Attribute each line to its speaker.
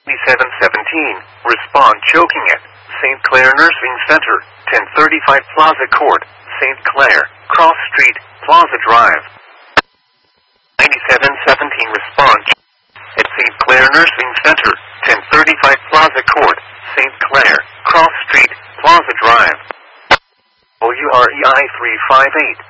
Speaker 1: 9717, respond choking at St. Clair Nursing Center, 1035 Plaza Court, St. Clair, Cross Street, Plaza Drive. 9717, respond at St. Clair Nursing Center, 1035 Plaza Court, St. Clair, Cross Street, Plaza Drive. OUREI 358.